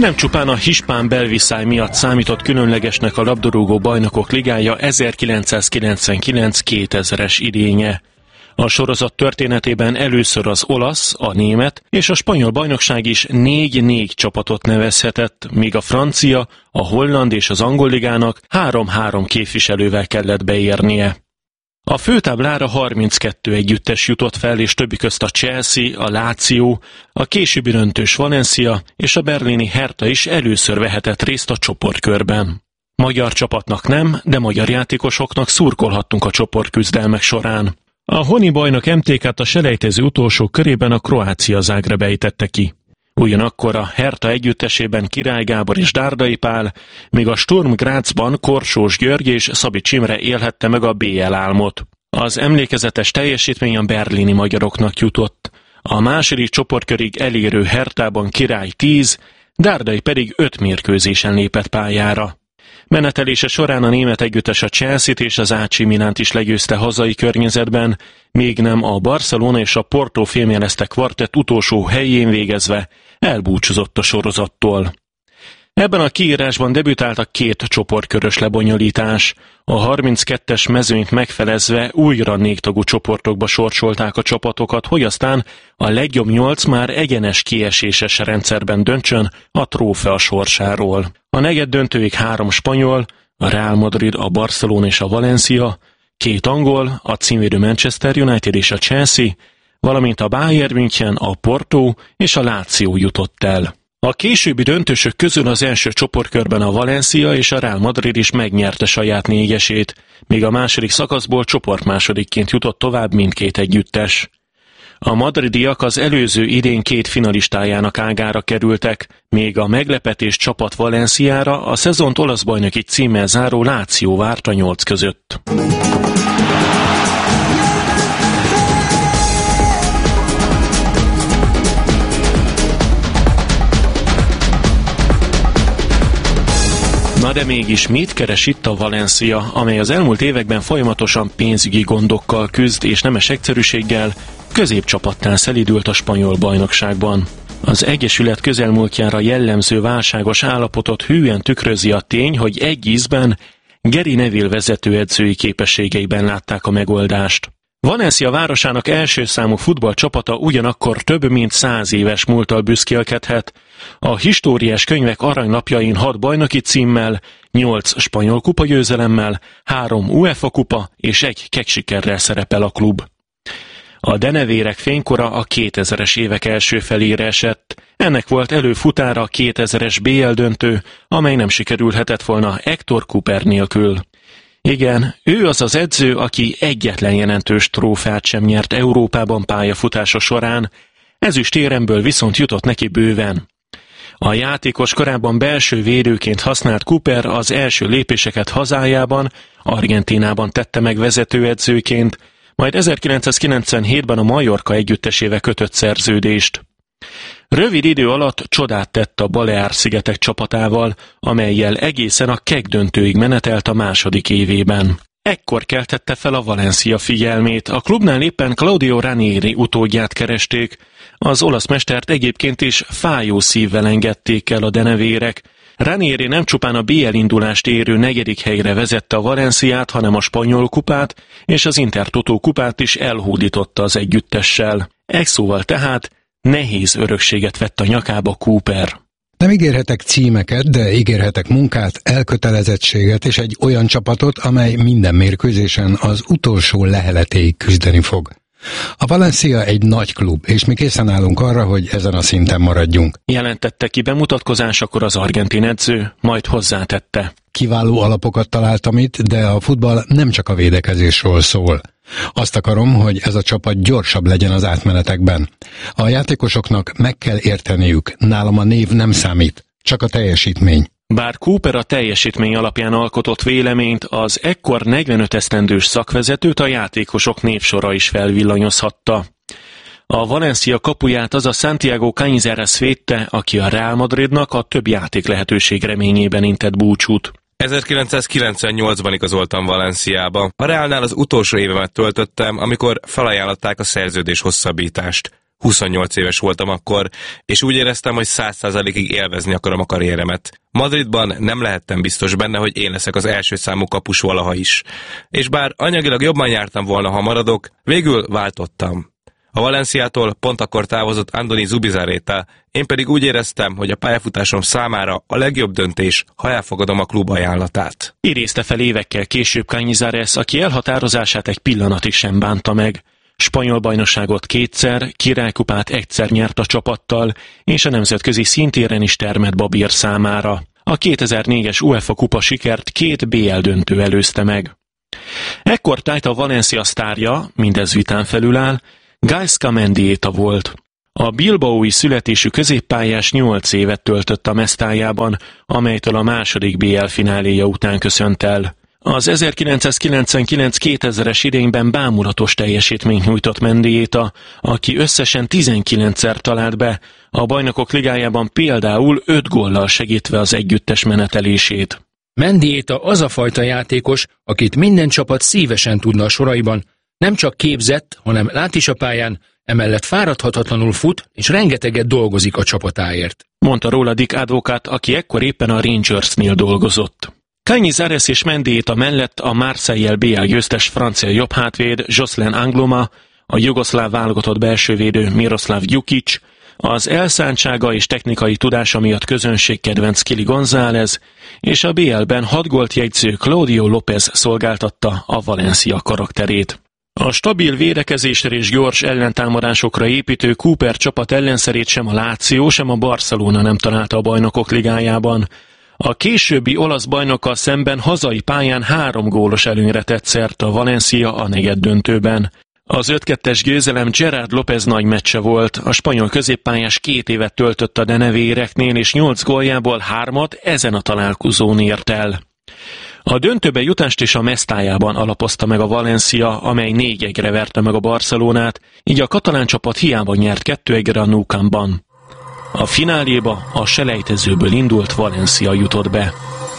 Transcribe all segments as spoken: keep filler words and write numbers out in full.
Nem csupán a hispán belviszály miatt számított különlegesnek a labdarúgó bajnokok ligája ezerkilencszázkilencvenkilenc kétezres idénye. A sorozat történetében először az olasz, a német és a spanyol bajnokság is négy-négy csapatot nevezhetett, míg a francia, a holland és az angol ligának három-három képviselővel kellett beérnie. A főtáblára harminckettő együttes jutott fel, és többi közt a Chelsea, a Lazio, a későbbi döntős Valencia és a berlini Hertha is először vehetett részt a csoportkörben. Magyar csapatnak nem, de magyar játékosoknak szurkolhattunk a csoportküzdelmek során. A honi bajnok em té ká-t a selejtező utolsó körében a Croatia Zagreb ejtette ki. Ugyanakkor a Hertha együttesében Király Gábor és Dárdai Pál, míg a Sturm Grazban Korsós György és Szabics Imre élhette meg a bé el álmot. Az emlékezetes teljesítmény a berlini magyaroknak jutott. A második csoportkörig elérő Herthában Király tíz, Dárdai pedig öt mérkőzésen lépett pályára. Menetelése során a német együttes a Chelsea-t és az á cé Milánt is legyőzte hazai környezetben, még nem a Barcelona és a Porto fémjelezte kvartett utolsó helyén végezve elbúcsúzott a sorozattól. Ebben a kiírásban debütált a két csoportkörös lebonyolítás. A harminckettes mezőnyt megfelezve újra négytagú csoportokba sorsolták a csapatokat, hogy aztán a legjobb nyolc már egyenes kieséses rendszerben döntsön a trófea sorsáról. A negyed döntőig három spanyol, a Real Madrid, a Barcelona és a Valencia, két angol, a címvédő Manchester United és a Chelsea, valamint a Bayern München, a Porto és a Lazio jutott el. A későbbi döntősök közül az első csoportkörben a Valencia és a Real Madrid is megnyerte saját négyesét, míg a második szakaszból csoportmásodikként jutott tovább mindkét együttes. A madridiak az előző idén két finalistájának ágára kerültek, még a meglepetés csapat Valenciára a szezont olasz bajnoki címmel záró Lazio várt a nyolc között. Na de mégis mit keres itt a Valencia, amely az elmúlt években folyamatosan pénzügyi gondokkal küzd és nemes egyszerűséggel középcsapattá szelídült a spanyol bajnokságban. Az egyesület közelmúltjára jellemző válságos állapotot hűen tükrözi a tény, hogy egy ízben Gary Neville vezetőedzői képességeiben látták a megoldást. Valencia városának első számú futballcsapata ugyanakkor több mint száz éves múlttal büszkélkedhet. A históriás könyvek aranylapjain hat bajnoki címmel, nyolc spanyol kupagyőzelemmel, három UEFA kupa és egy keksikerrel szerepel a klub. A denevérek fénykora a kétezres évek első felére esett. Ennek volt előfutára a kétezres bé el döntő, amely nem sikerülhetett volna Hector Cooper nélkül. Igen, ő az az edző, aki egyetlen jelentős trófeát sem nyert Európában pályafutása során, ezüstéremből viszont jutott neki bőven. A játékos korábban belső védőként használt Cooper az első lépéseket hazájában, Argentínában tette meg vezetőedzőként, majd ezerkilencszázkilencvenhétben a Mallorca együttesével kötött szerződést. Rövid idő alatt csodát tett a Baleár-szigetek csapatával, amellyel egészen a keg döntőig menetelt a második évében. Ekkor keltette fel a Valencia figyelmét, a klubnál éppen Claudio Ranieri utódját keresték, az olasz mestert egyébként is fájó szívvel engedték el a denevérek. Ranieri nem csupán a bé el indulást érő negyedik helyre vezette a Valenciát, hanem a spanyol kupát és az Intertoto kupát is elhódította az együttessel. Egy szóval tehát nehéz örökséget vett a nyakába Cooper. Nem ígérhetek címeket, de ígérhetek munkát, elkötelezettséget és egy olyan csapatot, amely minden mérkőzésen az utolsó leheletéig küzdeni fog. A Valencia egy nagy klub, és mi készen állunk arra, hogy ezen a szinten maradjunk. Jelentette ki bemutatkozásakor az argentin edző, majd hozzátette. Kiváló alapokat találtam itt, de a futball nem csak a védekezésről szól. Azt akarom, hogy ez a csapat gyorsabb legyen az átmenetekben. A játékosoknak meg kell érteniük, nálam a név nem számít, csak a teljesítmény. Bár Cooper a teljesítmény alapján alkotott véleményt, az ekkor negyvenöt esztendős szakvezetőt a játékosok névsora is felvillanyozhatta. A Valencia kapuját az a Santiago Canizares védte, aki a Real Madridnak a több játék lehetőség reményében intett búcsút. ezerkilencszázkilencvennyolcban igazoltam Valenciába. A Realnál az utolsó évemet töltöttem, amikor felajánlották a szerződés hosszabbítást. huszonnyolc éves voltam akkor, és úgy éreztem, hogy száz százalékig élvezni akarom a karrieremet. Madridban nem lehettem biztos benne, hogy én leszek az első számú kapus valaha is. És bár anyagilag jobban jártam volna, ha maradok, végül váltottam. A Valenciától pont akkor távozott Andoni Zubizarreta, én pedig úgy éreztem, hogy a pályafutásom számára a legjobb döntés, ha elfogadom a klub ajánlatát. Idézte fel évekkel később Cañizares, aki elhatározását egy pillanatig sem bánta meg. Spanyol bajnokságot kétszer, királykupát egyszer nyert a csapattal, és a nemzetközi szintéren is termett babír számára. A kétezer-négyes UEFA kupa sikert két bé el döntő előzte meg. Ekkor tájt a Valencia sztárja, mindez vitán felül áll, Gaizka Mendieta volt. A bilbaói születésű középpályás nyolc évet töltött a Mestájában, amelytől a második bé el fináléja után köszönt el. Az ezerkilencszázkilencvenkilenc-kétezres idényben bámulatos teljesítményt nyújtott Mendieta, aki összesen tizenkilencszer talált be, a Bajnokok Ligájában például öt góllal segítve az együttes menetelését. Mendieta az a fajta játékos, akit minden csapat szívesen tudna a soraiban, nem csak képzett, hanem lát is a pályán, emellett fáradhatatlanul fut, és rengeteget dolgozik a csapatáért. Mondta róla Dick Advocat, aki ekkor éppen a Rangersnél dolgozott. Cañizares és Mendieta mellett a Marseille-el bé el győztes francia jobbhátvéd Jocelyn Angloma, a jugoszláv válogatott belsővédő Miroslav Djukic, az elszántsága és technikai tudása miatt közönségkedvenc Kili González, és a bé el-ben hat gólt jegyző Claudio López szolgáltatta a Valencia karakterét. A stabil védekezésre és gyors ellentámadásokra építő Cooper csapat ellenszerét sem a Lazio, sem a Barcelona nem találta a Bajnokok Ligájában. A későbbi olasz bajnokkal szemben hazai pályán három gólos előnyre tett szert a Valencia a negyeddöntőben. Az öt kettes győzelem Gerard López nagy meccse volt, a spanyol középpályás két évet töltött a denevéreknél, és nyolc góljából hármat ezen a találkozón ért el. A döntőbe jutást is a Mestájában alapozta meg a Valencia, amely négy egyre verte meg a Barcelonát, így a katalán csapat hiába nyert kettő egyre a Nou Campban. A fináléba a selejtezőből indult Valencia jutott be.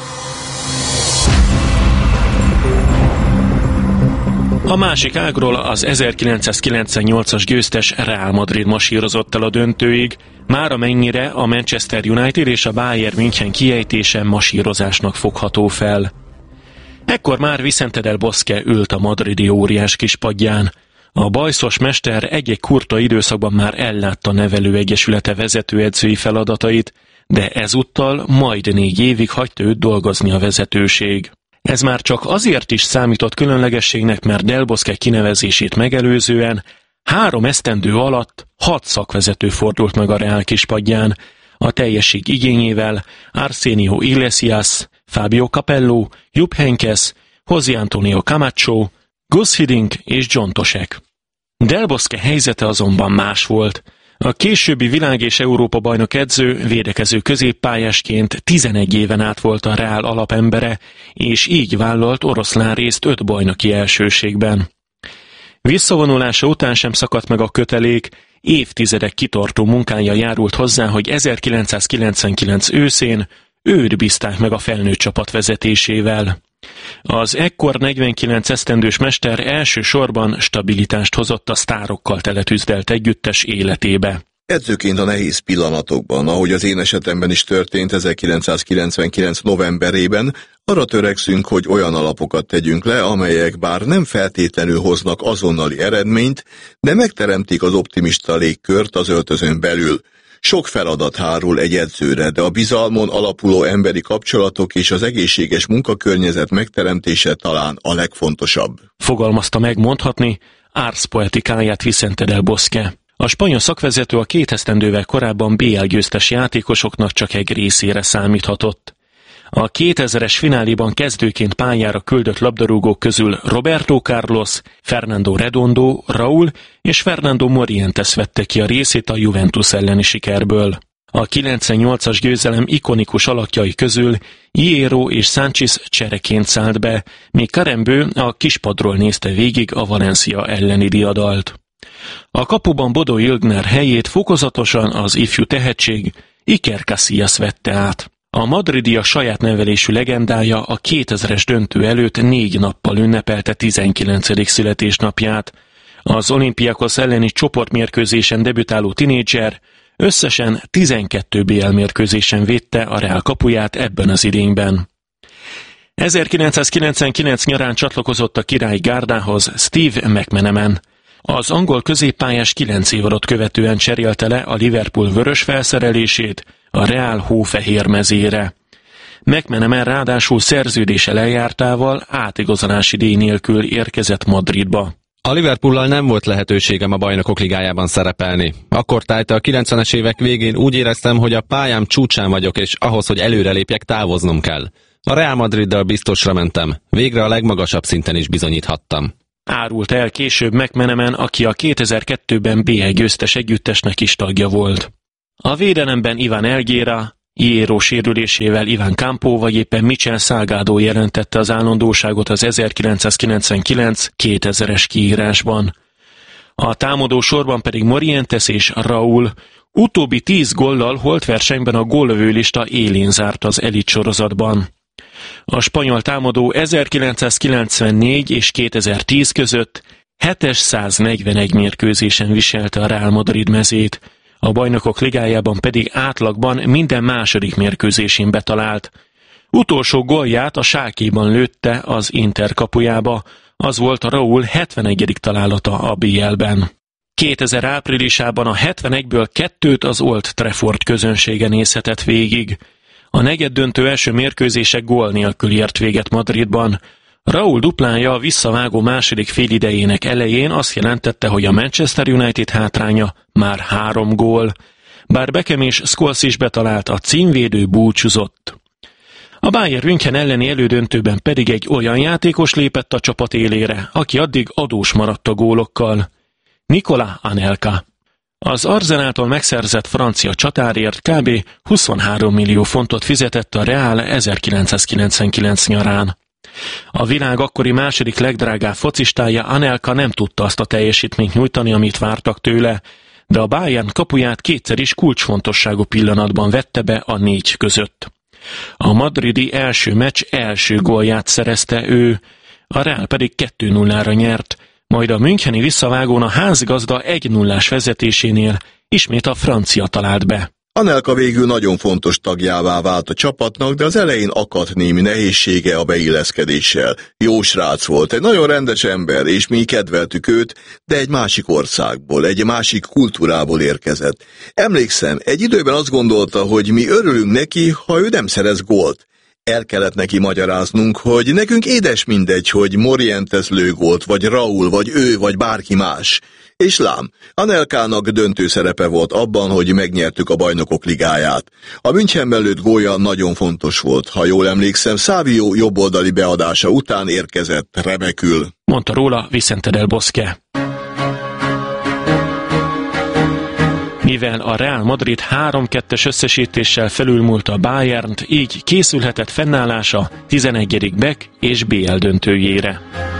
A másik ágról az ezerkilencszázkilencvennyolcas győztes Real Madrid masírozott el a döntőig, már amennyire a Manchester United és a Bayern München kiejtése masírozásnak fogható fel. Ekkor már Vicente del Bosque ült a madridi óriás kispadján. A bajszos mester egy-egy kurta időszakban már ellátta nevelőegyesülete vezetőedzői feladatait, de ezúttal majd négy évig hagyta őt dolgozni a vezetőség. Ez már csak azért is számított különlegességnek, mert Del Bosque kinevezését megelőzően három esztendő alatt hat szakvezető fordult meg a Real kispadján, a teljesség igényével Arsenio Iglesias, Fabio Capello, Jupp Heynckes, José Antonio Camacho, Gus Hiddink és John Toshek. Del Bosque helyzete azonban más volt. A későbbi világ- és Európa-bajnok edző védekező középpályásként tizenegy éven át volt a Real alapembere, és így vállalt oroszlán részt öt bajnoki elsőségben. Visszavonulása után sem szakadt meg a kötelék, évtizedek kitartó munkája járult hozzá, hogy ezerkilencszázkilencvenkilenc őszén őt bízták meg a felnőtt csapat vezetésével. Az ekkor negyvenkilenc esztendős mester elsősorban stabilitást hozott a sztárokkal teletűzdelt együttes életébe. Edzőként a nehéz pillanatokban, ahogy az én esetemben is történt ezerkilencszázkilencvenkilenc novemberében, arra törekszünk, hogy olyan alapokat tegyünk le, amelyek bár nem feltétlenül hoznak azonnali eredményt, de megteremtik az optimista légkört az öltözön belül. Sok feladat hárul egy edzőre, de a bizalmon alapuló emberi kapcsolatok és az egészséges munkakörnyezet megteremtése talán a legfontosabb. Fogalmazta meg mondhatni Ars Poetikáját Vicente del Bosque. A spanyol szakvezető a két esztendővel korábban bé el győztes játékosoknak csak egy részére számíthatott. A kétezres fináléban kezdőként pályára küldött labdarúgók közül Roberto Carlos, Fernando Redondo, Raúl és Fernando Morientes vette ki a részét a Juventus elleni sikerből. A kilencvennyolcas győzelem ikonikus alakjai közül Hierro és Sánchez csereként szállt be, míg Karembő a kispadról nézte végig a Valencia elleni diadalt. A kapuban Bodo Illgner helyét fokozatosan az ifjú tehetség Iker Casillas vette át. A madridi a saját nevelésű legendája a kétezres döntő előtt négy nappal ünnepelte tizenkilencedik születésnapját. Az Olympiakos elleni csoportmérkőzésen debütáló tinédzser összesen tizenkét bé el mérkőzésen védte a Real kapuját ebben az idényben. ezerkilencszázkilencvenkilenc nyarán csatlakozott a királyi gárdához Steve McManaman. Az angol középpályás kilenc évadot követően cserélte le a Liverpool vörös felszerelését a Real hófehér mezére. McManaman ráadásul szerződése lejártával átigazolási díj nélkül érkezett Madridba. A Liverpoollal nem volt lehetőségem a Bajnokok Ligájában szerepelni. Akkor tájt a kilencvenes évek végén úgy éreztem, hogy a pályám csúcsán vagyok, és ahhoz, hogy előrelépjek, távoznom kell. A Real Madriddal biztosra mentem. Végre a legmagasabb szinten is bizonyíthattam. Árult el később McManaman, aki a kétezer-kettőben bé egy győztes együttesnek is tagja volt. A védelemben Iván Elguera, Hierro sérülésével Iván Campo vagy éppen Michel Salgado jelentette az állandóságot az ezerkilencszázkilencvenkilenc kétezres kiírásban. A támadó sorban pedig Morientes és Raúl, utóbbi tíz góllal holtversenyben a góllövőlista élén zárt az elit sorozatban. A spanyol támadó ezerkilencszázkilencvennégy és kétezer-tíz között hétszáznegyvenegy mérkőzésen viselte a Real Madrid mezét, a Bajnokok Ligájában pedig átlagban minden második mérkőzésén betalált. Utolsó gólját a Schalkéban lőtte az Inter kapujába, az volt a Raúl hetvenegyedik találata a bé el-ben. kétezer áprilisában a hetvenegyből kettőt az Old Trafford közönsége nézhetett végig. A negyeddöntő első mérkőzések gól nélkül ért véget Madridban. Raúl duplája a visszavágó második félidejének elején azt jelentette, hogy a Manchester United hátránya már három gól. Bár Beckham és Scholes is betalált, a címvédő búcsúzott. A Bayern München elleni elődöntőben pedig egy olyan játékos lépett a csapat élére, aki addig adós maradt a gólokkal. Nicolas Anelka. Az Arsenaltól megszerzett francia csatárért kb. huszonhárom millió fontot fizetett a Real ezerkilencszázkilencvenkilenc nyarán. A világ akkori második legdrágább focistája Anelka nem tudta azt a teljesítményt nyújtani, amit vártak tőle, de a Bayern kapuját kétszer is kulcsfontosságú pillanatban vette be a négy között. A madridi első meccs első gólját szerezte ő, a Real pedig kettő nullára nyert, majd a müncheni visszavágón a házigazda egy nullás vezetésénél ismét a francia talált be. Anelka végül nagyon fontos tagjává vált a csapatnak, de az elején akadt némi nehézsége a beilleszkedéssel. Jó srác volt, egy nagyon rendes ember, és mi kedveltük őt, de egy másik országból, egy másik kultúrából érkezett. Emlékszem, egy időben azt gondolta, hogy mi örülünk neki, ha ő nem szerez gólt. El kellett neki magyaráznunk, hogy nekünk édes mindegy, hogy Morientes lő gólt, vagy Raúl, vagy ő, vagy bárki más. És lám, Anelkának döntő szerepe volt abban, hogy megnyertük a Bajnokok Ligáját. A Münchenben lőtt gólja nagyon fontos volt, ha jól emlékszem, Savio jobboldali beadása után érkezett remekül. Mondta róla Vicente del Bosque. Mivel a Real Madrid három kettes összesítéssel felülmúlta a Bayernt, így készülhetett fennállása tizenegyedik Beck és bé el döntőjére.